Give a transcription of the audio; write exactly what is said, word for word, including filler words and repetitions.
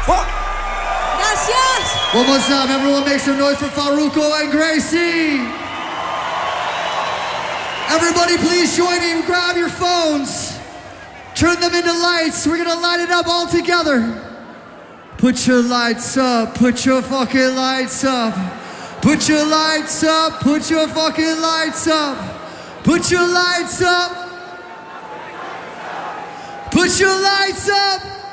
Gracias. One more time, everyone make some noise for Farruko and Gracie. Everybody please join me and grab your phones. Turn them into lights. We're gonna light it up all together. Put your lights up, put your fucking lights up. Put your lights up, put your fucking lights up. Put your lights up. Put your lights up.